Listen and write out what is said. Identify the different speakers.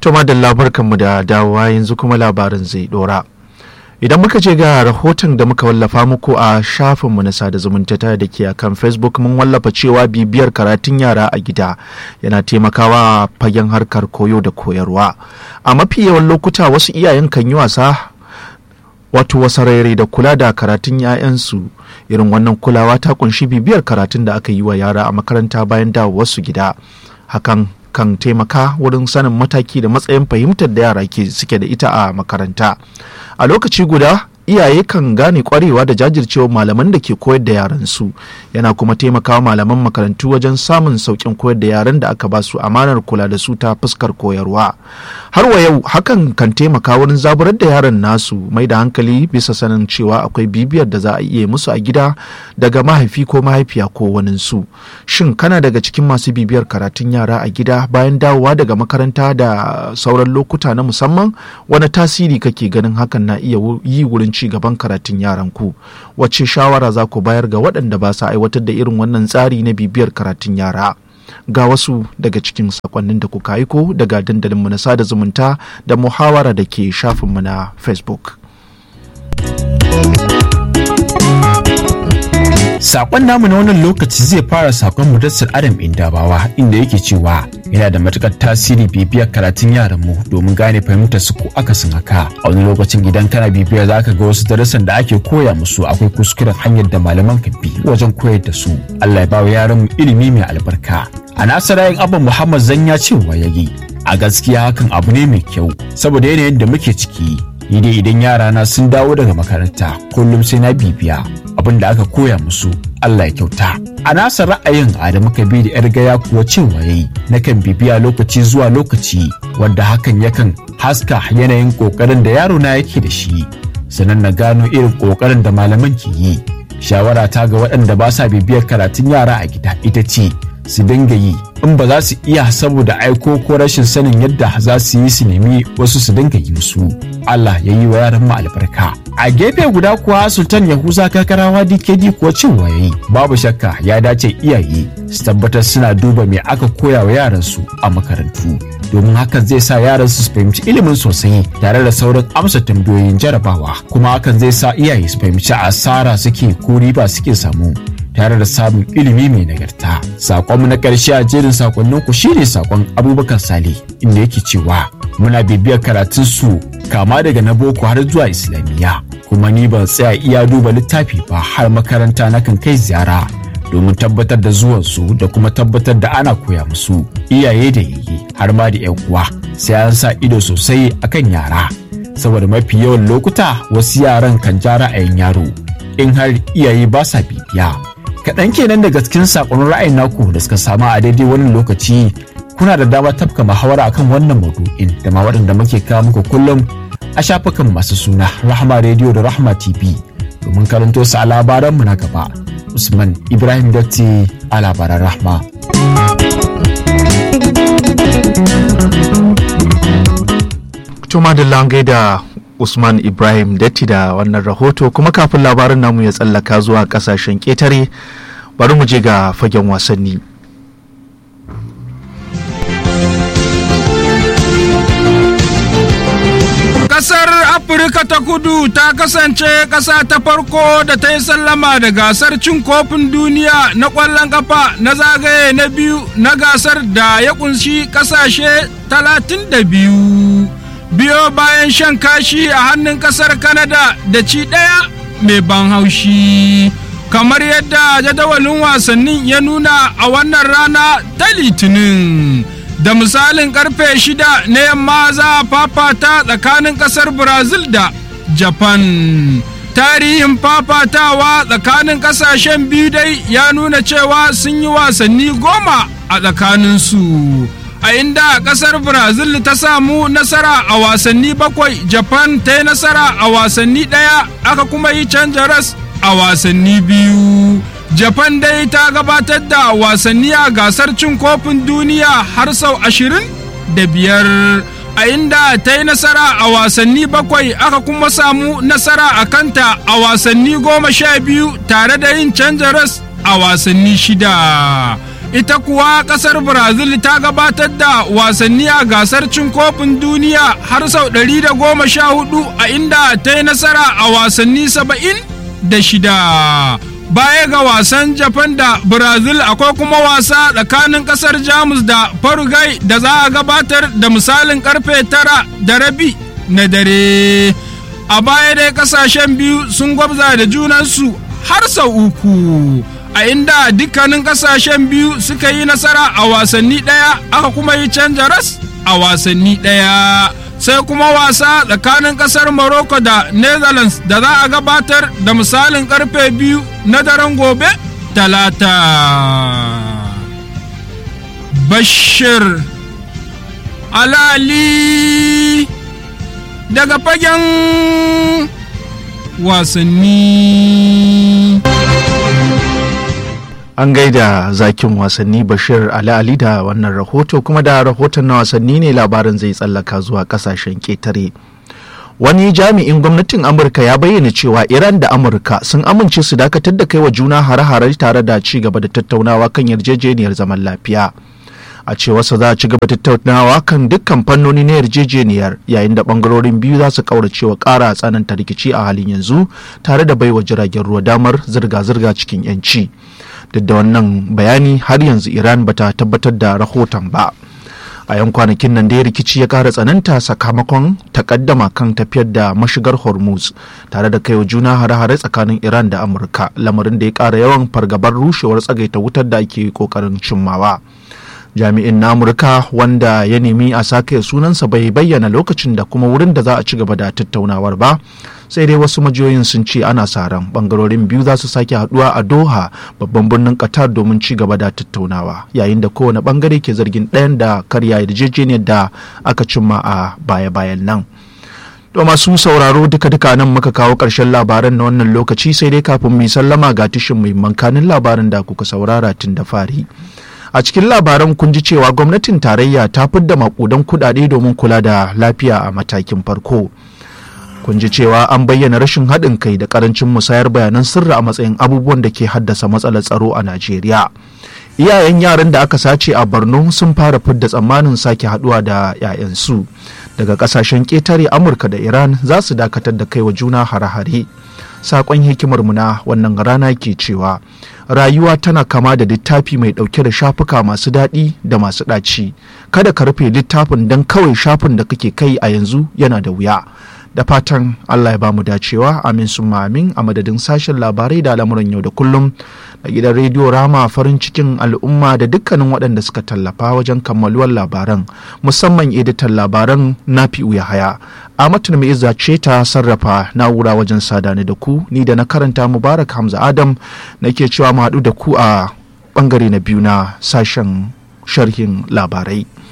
Speaker 1: Tuma da labarkanmu da dawowa yanzu kuma labarin zai dora. Idan muka je ga rahoton da muka wallafa muku a shafinmu na sada zumunta da ke akan Facebook, mun wallafa cewa bibiyar karatun yara a gida yana taimakawa fagen harkar koyo da koyarwa. A mafi yawan lokuta wasu iyayen kan yi wasa wasarere da kula da karatun 'ya'yansu. Irin wannan kulawa ta kunshi bibiyar karatun da aka yi wa yara a makaranta bayan dawowarsu gida. Hakan kan taimaka wurin sanin mataki da matsayin fahimtar da yara suke da ita a makaranta. A lokaci guda iyaye kan gane kwarewa da jajircewa malaman da ke koyar da yaransu, yana kuma taimakawa malaman makarantu wajen samun sauƙin koyar da yaran da aka ba su amanar kula da su ta fuskar koyarwa. Har wa yau hakan kan taimaka wurin zaburar da yaran nasu mai da hankali bisa sanin cewa akwai bibiyar da za a iya musu a gida daga mahaifi ko mahaifiya ko waninsu. Shin kana daga cikin masu bibiyar karatun yara a gida bayan dawowa daga makaranta da sauran lokuta na musamman? Wani tasiri kake ganin hakan na iya yi wurin ci gaban karatun yaran ku? Wacce shawara za ku bayar ga waɗanda ba sa aiwatar da irin wannan tsari na bibiyar karatun yara? Ga wasu daga cikin sakonnin da kuka aiko daga dandalinmu na sada zumunta da muhawara da ke shafinmu na Facebook.
Speaker 2: Sakon namu na wannan lokaci zai fara sakon Mudassir Adam Indabawa, inda yake cewa yana da matukar tasiri bibiyar karatun yaran mu domin gane fahimtar su ko akasin haka. A wani lokacin idan kana bibiya zaka ga wasu darasan da ake koya musu akwai kuskuren hanyar da malaman kan bi wajen koyar da su. Allah ya bawa yaran mu ilimi mai albarka. A nasarayin Abba Muhammad Zanya cewa yayi a gaskiya hakan abu ne mai kyau saboda yanayin da muke ciki. Ni dai idan yarana sun dawo daga makaranta kullum sai na bibiya abin da aka koya musu. Allah ya kyauta. A nasa ra'ayin Adamu Kabiru yar gaya kuwa cewa yayi nakan bibiya lokaci zuwa lokaci wanda hakan yakan haska yanayin kokarin da yaro na yake da shi, sannan na gano irin kokarin da malaman ke yi. Shawara ta ga waɗanda ba sa bibiyar karatun yara a gida ita ce su dinga yi, in ba za su iya saboda aiko ko rashin sanin yadda za su yi su nemi wasu su dinga yi musu. Allah ya yi wa yaran mu albarka. A gefe guda kuwa Sultan Yahuza Kakarawa DKD kuwa cewa yayi babu shakka ya dace iyaye su tabbatar suna duba me aka koya wa yaran su a makarantu, domin hakan zai sa yaran su fahimci ilimin sosai tare da sauran amsa tambayoyin jarabawa, kuma hakan zai sa iyaye su fahimci asara suke ko riba suke samu tare da samun ilimi mai nagarta. Sakonmu na ƙarshe a jerin sakonnin ku shine sakon Abubakar Sale, inda yake cewa muna bibiyar karatun su kama daga na boko har zuwa islamiyya, kuma ni ban tsaya iya duba littafi ba, har makaranta na kan kai ziyara domin tabbatar da zuwan su da kuma tabbatar da ana koya musu. Iyaye da yayye har ma da yan uwa sai an sa ido sosai akan yara, saboda mafi yawan lokuta wasu yaran kan ja ra'ayin yaro in har iyaye ba sa bibiya. Kaɗan kenan daga cikin saƙon ra'ayin naku da suka samu a daidai wannan lokaci. Kuna da dama tafka muhawara akan wannan maudu'in da ma waɗanda muke kawo muku kullum a shafukan masu suna Rahma Radio da Rahma TV domin karanto su a labaranmu na gaba. Usman Ibrahim Datti a labaran Rahma.
Speaker 1: Tuma da langai da Usman Ibrahim Datti da wannan rahoto, kuma kafin labarin namu ya tsallaka zuwa kasashen ƙetare bari mu je ga fagen wasanni.
Speaker 3: Kasar Afirka ta Kudu ta kasance ƙasa ta farko da ta yi sallama da gasar cin kofin duniya na ƙwallon ƙafa na zagaye na biyu na gasar da ya ƙunshi ƙasashe 32. Biyo bayan shan kashi a hannun ƙasar Canada da ci ɗaya mai ban haushi. Kamar yadda jadawalin wasannin ya nuna a wannan rana ta Litinin. Da misalin karfe 6 na yamma za a fafata tsakanin kasar Brazil da Japan. Tarihin fafatawa tsakanin kasashen biyu dai ya nuna cewa sun yi wasanni 10 a tsakaninsu, a inda kasar Brazil ta samu nasara a wasanni 7, Japan ta yi nasara a wasanni 1, aka kuma yi canja ras a wasanni 2. Japan dai ta gabatar da wasanni a gasar cin kofin duniya har sau 25, a inda ta yi nasara a wasanni 7, aka kuma samu nasara a kanta a wasanni 12 tare da yin canja ras a wasanni 6. ita kuwa ƙasar Brazil ta gabatar da wasanni a gasar cin kofin duniya har sau 114 a inda ta yi nasara a wasanni 76. Baya ga wasan Japan da Brazil akwai kuma wasa tsakanin ƙasar Jamus da Paraguay da za a gabatar da misalin karfe 9:30 na dare. A baya dai ƙasashen biyu sun gwabza da junansu har sau 3. a inda dukkanin kasashen biyu suka yi nasara a wasanni ɗaya aka kuma yi canja ras a wasanni ɗaya. Sai kuma wasa tsakanin ƙasar Morocco da Netherlands da za a gabatar da misalin karfe 2 na daren gobe Talata. Bashir Alali daga fagen wasanni.
Speaker 1: An gaida zakin wasanni Bashir Ali da wannan rahoto, kuma da rahoton na wasanni ne labarin zai tsallaka zuwa kasashen ketare. Wani jami'in gwamnatin Amurka ya bayyana cewa Iran da Amurka sun amince su dakatar da kai wa juna hare-hare tare da ci gaba da tattaunawa kan yarjejeniyar zaman lafiya. A cewarsa za a ci gaba tattaunawa kan dukkan fannoni na yarjejeniyar, yayin da bangarorin biyu za su kaurace wa ƙara tsananta rikici a halin yanzu tare da baiwa jiragen ruwa damar zirga-zirga cikin 'yanci. Duk da wannan bayani har yanzu Iran bata tabbatar da rahoton ba. A yan kwanakin nan da rikici ya kara tsananta sakamakon takaddama kan tafiyar da mashigar Hormuz tare da kaiwa juna hare-hare tsakanin Iran da Amurka, lamarin da ya kara yawan fargabar rushewar tsagaita wutar da ake kokarin cimmawa. Jami'in na Amurka wanda ya nemi a sake sunansa bai bayyana lokacin da kuma wurin da za a ci gaba da tattaunawar ba, sai dai wasu majiyoyin sun ce ana sa ran bangarorin biyu za su sake haduwa a Doha, babban birnin Qatar, domin ci gaba da tattaunawa, yayin da kowane bangare ke zargin ɗayan da karya yarjejeniyar da aka cimma a baya-bayan nan. To masu sauraro duka-duka nan muka kawo ƙarshen labaran na wannan lokaci, sai dai kafin mu sallama ga tishin muhimman kanin labaran da kuka saurara tun da fari. A cikin labaran kun ji cewa gwamnatin tarayya ta fidda makudan kudade domin kula da lafiya a matakin farko. Kun ji cewa an bayyana rashin haɗin kai da ƙarancin musayar bayanan sirri a matsayin abubuwan da ke haddasa matsalar tsaro a Najeriya. Iyayen yaran da aka sace a Borno sun fara fidda tsammanin sake haɗuwa da 'ya'yansu. Daga ƙasashen ƙetare, Amurka da Iran za su dakatar da kaiwa juna hare-hare. Sakon hikimarmu na wannan rana ke cewa rayuwa tana kama da littafi mai ɗauke da shafuka masu daɗi da masu ɗaci. Kada ka rufe littafin don kawai shafin da kake kai a yanzu yana da wuya. Da fatan Allah ya bamu dacewa, amin summa amin. A madadin sashen labarai da al'amuran yau da kullum da gidan rediyo Rama farin cikin al'umma da dukkanin waɗanda suka tallafa wajen kammaluwar labaran, musamman editan labaran Nafi'u Yahaya. Amatu mai izza ce ta sarrafa na'ura wajen sada ni da ku, ni da na karanta Mubarak Hamza Adam nake cewa mu haɗu da ku a ɓangare na biyu na sashen sharhin labarai.